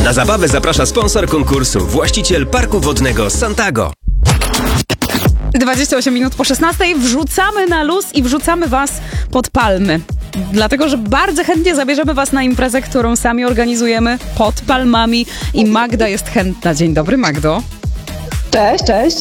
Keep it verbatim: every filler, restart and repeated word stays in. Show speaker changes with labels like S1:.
S1: Na zabawę zaprasza sponsor konkursu, właściciel parku wodnego Santago.
S2: dwadzieścia osiem minut po szesnastej wrzucamy na luz i wrzucamy was pod palmy. Dlatego, że bardzo chętnie zabierzemy was na imprezę, którą sami organizujemy pod palmami i Magda jest chętna. Dzień dobry, Magdo.
S3: Cześć, cześć.